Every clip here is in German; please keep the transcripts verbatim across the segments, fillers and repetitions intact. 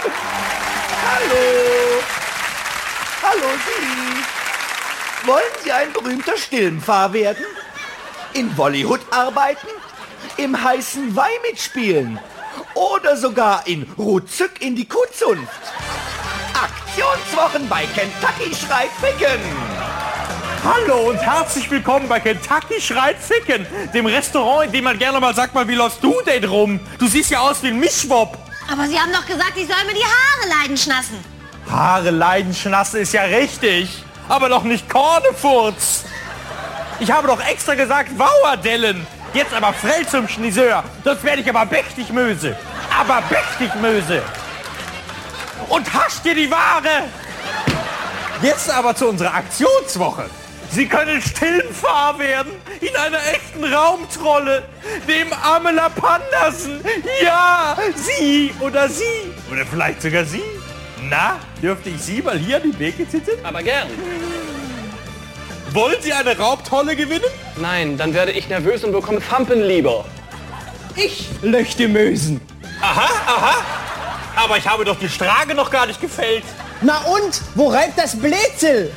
Hallo. Hallo Sie. Wollen Sie ein berühmter Stillenpfarr werden? In Bollywood arbeiten? Im heißen Weih mitspielen? Oder sogar in Rutzück in die Kuhzunft? Aktionswochen bei Kentucky Schreit Ficken. Hallo und herzlich willkommen bei Kentucky Schreit Ficken, dem Restaurant, in dem man gerne mal sagt, mal, wie läufst du denn rum? Du siehst ja aus wie ein Mischwob. Aber Sie haben doch gesagt, ich soll mir die Haare leidenschnassen. Haare leidenschnassen ist ja richtig, aber doch nicht Kornefurz. Ich habe doch extra gesagt Wauerdellen. Jetzt aber frell zum Schniseur, sonst werde ich aber mächtig Möse. Aber mächtig Möse. Und hasch dir die Ware. Jetzt aber zu unserer Aktionswoche. Sie können Stillenpfarr werden in einer echten Raumtrolle, dem Amela Pandersen. Ja, Sie oder Sie. Oder vielleicht sogar Sie. Na, dürfte ich Sie mal hier an die Beke sitzen? Aber gern. Wollen Sie eine Raubtrolle gewinnen? Nein, dann werde ich nervös und bekomme Fampen lieber. Ich löchte Mösen. Aha, aha. Aber ich habe doch die Strage noch gar nicht gefällt. Na und? Wo reibt das Blätzel?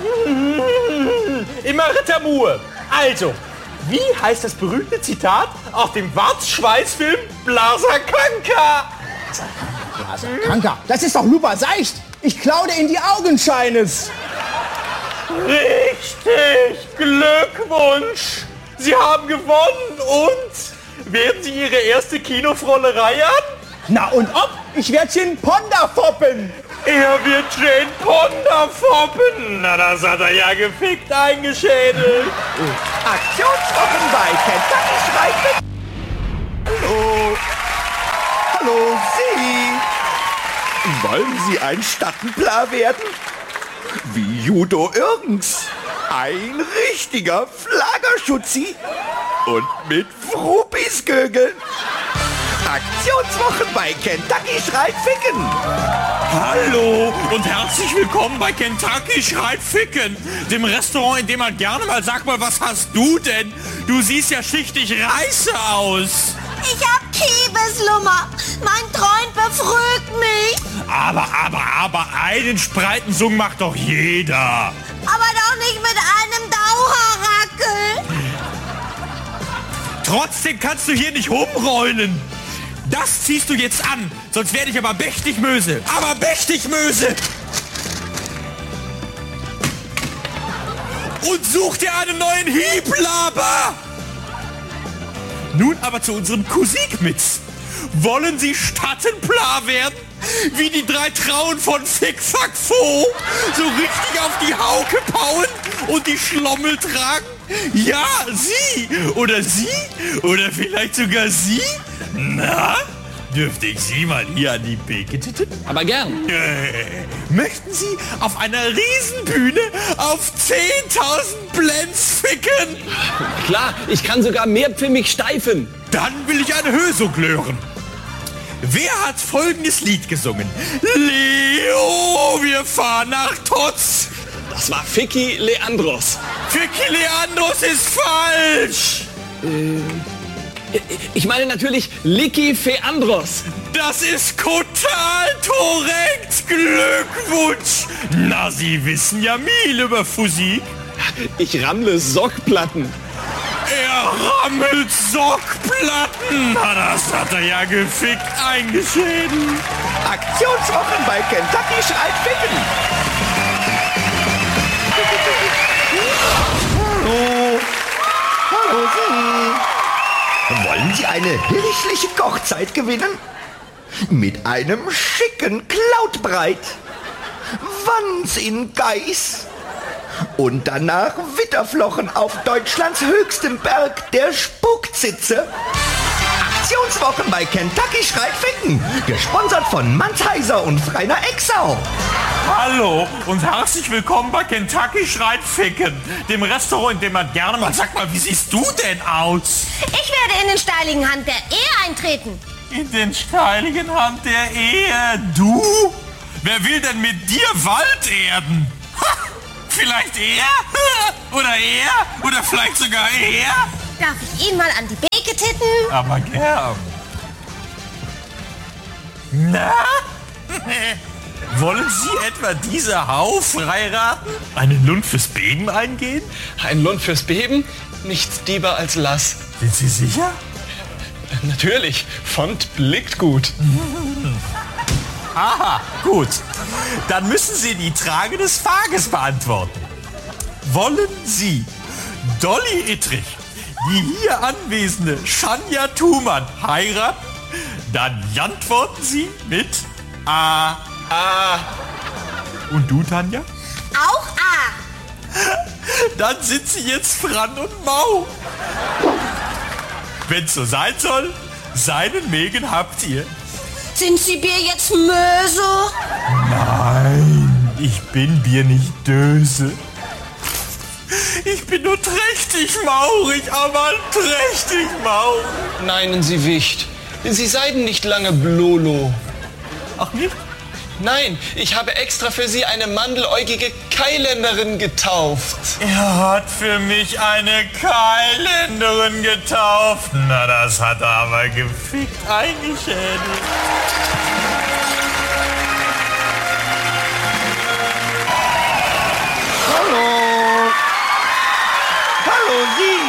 Immer Rittermur. Also, wie heißt das berühmte Zitat aus dem Warzschweißfilm Blaser Kanka? Blaser Kanka? Das ist doch Lupa Seicht. Ich klaue dir in die Augenscheines. Richtig! Glückwunsch! Sie haben gewonnen und werden Sie Ihre erste Kinofrollerei an? Na und ob? Ich werde Jane Ponda foppen. Er wird Jane Ponda foppen. Na, das hat er ja gefickt eingeschädelt. Aktionswochen bei Kentucky Schreit Ficken. Hallo. Hallo Sie. Wollen Sie ein Stadtplar werden? Wie Judo Irgens. Ein richtiger Flaggerschutzi. Und mit Fruppis gögeln. Aktionswochen bei Kentucky Schreit Ficken. Hallo und herzlich willkommen bei Kentucky Schreit Ficken, dem Restaurant, in dem man gerne mal sagt, mal, was hast du denn? Du siehst ja schichtig reiße aus. Ich hab Kiebeslummer. Mein Freund befrügt mich. Aber, aber, aber, einen Spreitensung macht doch jeder. Aber doch nicht mit einem Dauerrackel. Trotzdem kannst du hier nicht rumrollen. Das ziehst du jetzt an, sonst werde ich aber mächtig Möse. Aber mächtig Möse! Und such dir einen neuen Hieblaber! Nun aber zu unserem Kusikmitz. Wollen Sie Stadtenplar werden? Wie die drei Trauen von Fick Fuck Fo? So richtig auf die Hauke pauen und die Schlommel tragen? Ja, Sie! Oder Sie? Oder vielleicht sogar Sie? Na? Dürfte ich Sie mal hier an die Beke titten? Aber gern. Äh, möchten Sie auf einer Riesenbühne auf zehntausend Blends ficken? Klar, ich kann sogar mehrpfimmig steifen. Dann will ich eine Hösung hören. Wer hat folgendes Lied gesungen? Leo, wir fahren nach Totz. Das war Ficky Leandros. Ficky Leandros ist falsch. Ich meine natürlich Licky Feandros. Das ist total korrekt. Glückwunsch. Na, Sie wissen ja viel über Physik. Ich rammle Sockplatten. Er rammelt Sockplatten. Na, das hat er ja gefickt eingeschädelt. Aktionswochen bei Kentucky Schreit Ficken. Hallo. Hallo Sie. Wollen Sie eine hirschliche Kochzeit gewinnen? Mit einem schicken Klautbreit. Wans in Geiß. Und danach Witterflochen auf Deutschlands höchstem Berg der Spuckzitze. Aktionswochen bei Kentucky Schreit Ficken. Gesponsert von Mannsheiser und Freiner Exau. Hallo und herzlich willkommen bei Kentucky Schreit Ficken, dem Restaurant, in dem man gerne mal sagt, mal, wie siehst du denn aus? Ich werde in den steiligen Hand der Ehe eintreten. In den steiligen Hand der Ehe? Du? Wer will denn mit dir Wald erden? Ha, vielleicht er? Oder er? Oder vielleicht sogar er? Darf ich ihn mal an die Beke titten? Aber gern. Na? Wollen Sie etwa diese Hauf heiraten? Einen Lund fürs Beben eingehen? Ein Lund fürs Beben? Nichts lieber als Lass. Sind Sie sicher? Natürlich, Font blickt gut. Aha, gut. Dann müssen Sie die Frage des Tages beantworten. Wollen Sie Dolly Ittrich, die hier anwesende Shania Thumann, heiraten? Dann antworten Sie mit A. Ah, Und du, Tanja? Auch A. Dann sind Sie jetzt Fran und Mau. Wenn's so sein soll, seinen Mägen habt ihr. Sind Sie Bier jetzt Möse? Nein, ich bin Bier nicht Döse. Ich bin nur trächtig maurig, aber trächtig maurig. neinen Sie Wicht. Sie seiden nicht lange Blolo. Ach nicht? Nein, ich habe extra für Sie eine mandeläugige Kailänderin getauft. Er hat für mich eine Kailänderin getauft. Na, das hat er aber gefickt eingeschädelt. Hallo. Hallo,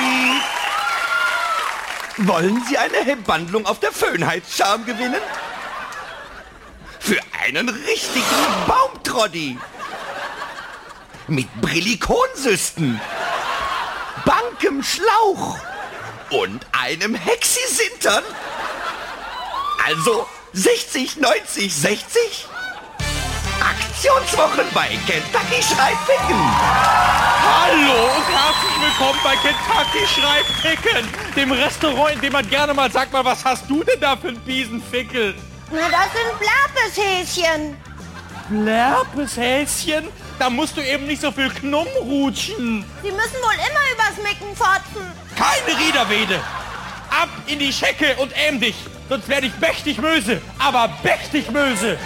Sie. Wollen Sie eine Hebandlung auf der Föhnheitsscham gewinnen? Für einen richtigen Baumtroddy. Mit Brillikonsüsten, bankem Schlauch und einem Hexisintern. Also sechzig, neunzig, sechzig? Aktionswochen bei Kentucky Schreit Ficken. Hallo und herzlich willkommen bei Kentucky Schreit Ficken, dem Restaurant, in dem man gerne mal sagt, mal, was hast du denn da für einen Biesenfickel? Na, das sind Blapeshäschen. Lärpeshäschen? Da musst du eben nicht so viel Knumm rutschen. Sie müssen wohl immer übers Micken fotzen. Keine Riederwede. Ab in die Schecke und ähm dich. Sonst werde ich mächtig böse. Aber mächtig böse.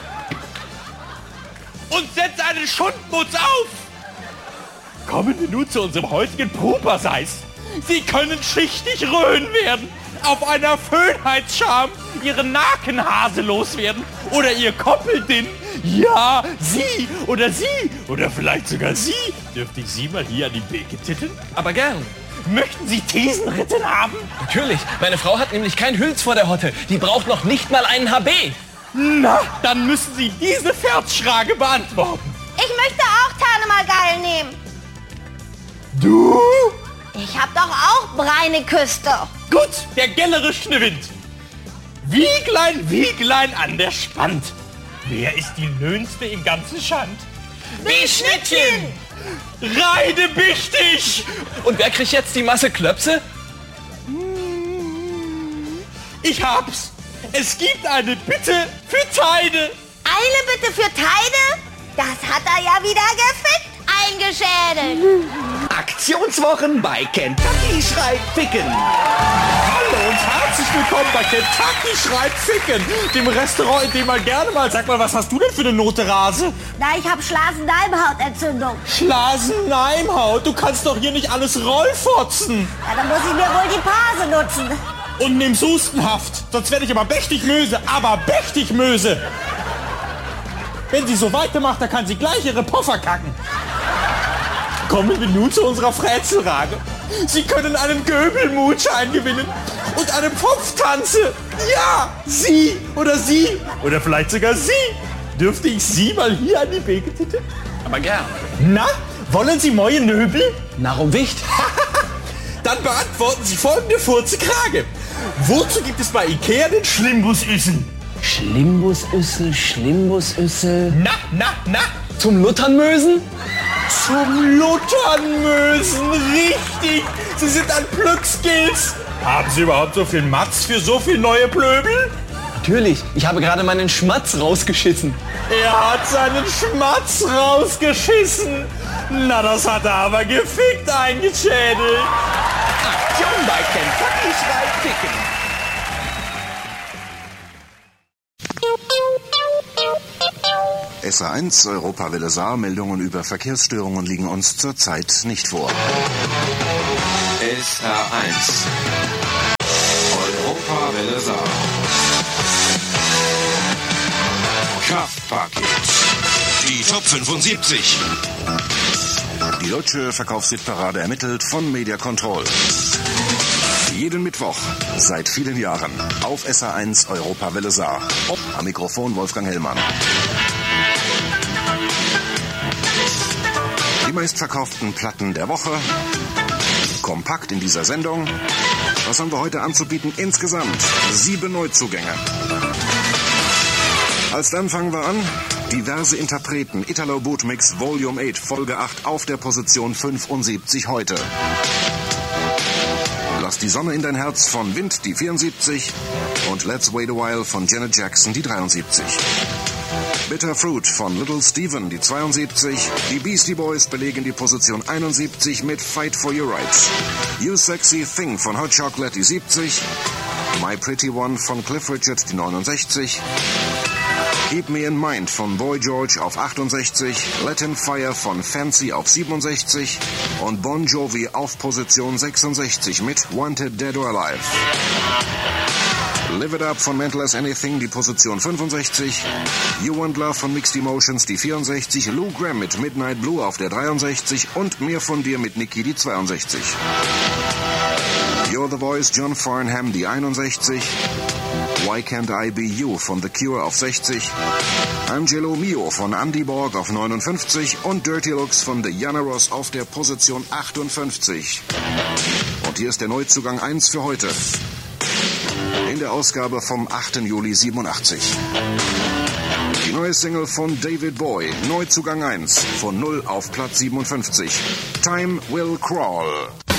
Und setz einen Schundmutz auf. Kommen wir nun zu unserem heutigen Pruperseis. Sie können schichtig röhen werden. Auf einer Föhnheitsscham ihren Nakenhase loswerden. Oder ihr Koppeldinn. Ja, sie oder sie oder vielleicht sogar sie. Dürfte ich Sie mal hier an die Beke titten? Aber gern. Möchten Sie Thesenritten haben? Natürlich, meine Frau hat nämlich kein Hülz vor der Hotte. Die braucht noch nicht mal einen H B. Na, dann müssen Sie diese Pferdsschrage beantworten. Ich möchte auch Tanemalgeil nehmen. Du? Ich hab doch auch Breine Küste. Gut, der gellere Schneewind. Wieglein, Wieglein an der Spand. Wer ist die Löhnste im ganzen Schand? Die Schnittchen. Reide bichtig! Und wer kriegt jetzt die Masse Klöpse? Ich hab's. Es gibt eine Bitte für Teide. Eine Bitte für Teide? Das hat er ja wieder gefickt eingeschädelt. Aktionswochen bei Kentucky Schreit Ficken. Hallo und herzlich willkommen bei Kentucky Schreit Ficken, dem Restaurant, in dem man gerne mal... Sag mal, was hast du denn für eine Note Rase? Na, ich hab Schlasenleimhautentzündung. Schlasenleimhaut, du kannst doch hier nicht alles rollfotzen. Ja, dann muss ich mir wohl die Pase nutzen. Und nimm's Hustenhaft, sonst werde ich aber mächtig Möse, aber mächtig Möse. Wenn sie so weitermacht, dann kann sie gleich ihre Poffer kacken. Kommen wir nun zu unserer Frätzelrage. Sie können einen Göbelmutschein gewinnen und eine Pfropftanze. Ja, Sie oder Sie oder vielleicht sogar Sie. Dürfte ich Sie mal hier an die Beke titten? Aber gern. Na, wollen Sie neue Nöbel? Narum Wicht. Dann beantworten Sie folgende Furze-Krage. Wozu gibt es bei Ikea den Schlimmbusüssel? Schlimbusüssel, Schlimbusüssel. Na, na, na. Zum Luthernmösen? Zum Luthernmösen, richtig. Sie sind ein Plücksgilz. Haben Sie überhaupt so viel Matz für so viel neue Plöbel? Natürlich, ich habe gerade meinen Schmatz rausgeschissen. Er hat seinen Schmatz rausgeschissen. Na, das hat er aber gefickt eingeschädelt. Aktion bei Kentucky Schreit Ficken. S A eins, Europawelle Saar, Meldungen über Verkehrsstörungen liegen uns zurzeit nicht vor. S R eins. Europawelle Saar. Kraftpaket. Die Top fünfundsiebzig. Die deutsche Verkaufshitparade ermittelt von Media Control. Jeden Mittwoch, seit vielen Jahren, auf S R eins Europa Welle Saar. Am Mikrofon Wolfgang Hellmann. Die meistverkauften Platten der Woche. Kompakt in dieser Sendung. Was haben wir heute anzubieten? Insgesamt sieben Neuzugänge. Als dann fangen wir an. Diverse Interpreten. Italo Bootmix Volume acht, Folge acht auf der Position fünfundsiebzig heute. Lass die Sonne in dein Herz von Wind, die vierundsiebzig. Und Let's Wait a While von Janet Jackson, die dreiundsiebzig. Bitter Fruit von Little Steven, die zweiundsiebzig. Die Beastie Boys belegen die Position einundsiebzig mit Fight for Your Rights. You Sexy Thing von Hot Chocolate, die siebzig. My Pretty One von Cliff Richard, die neunundsechzig. Keep Me in Mind von Boy George auf achtundsechzig. Latin Fire von Fancy auf siebenundsechzig. Und Bon Jovi auf Position sechsundsechzig mit Wanted Dead or Alive. Live It Up von Mental as Anything, die Position fünfundsechzig. You Want Love von Mixed Emotions, die vierundsechzig. Lou Gramm mit Midnight Blue auf der dreiundsechzig. Und Mehr von dir mit Nicki, die zweiundsechzig. You're the Voice, John Farnham, die einundsechzig. Why Can't I Be You von The Cure auf sechzig. Angelo Mio von Andy Borg auf neunundfünfzig. Und Dirty Looks von Diana Ross auf der Position achtundfünfzig. Und hier ist der Neuzugang eins für heute. In der Ausgabe vom achten Juli siebenundachtzig. Die neue Single von David Bowie, Neuzugang eins, von null auf Platz siebenundfünfzig. Time Will Crawl.